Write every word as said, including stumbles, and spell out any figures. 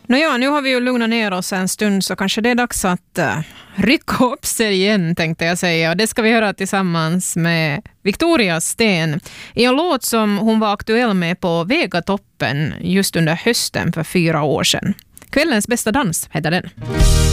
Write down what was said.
Nåja, nu har vi ju lugnat ner oss en stund, så kanske det är dags att uh, rycka upp sig igen, tänkte jag säga. Och det ska vi göra tillsammans med Victoria Sten i en låt som hon var aktuell med på Vegatoppen just under hösten för fyra år sedan. Kvällens bästa dans heter den.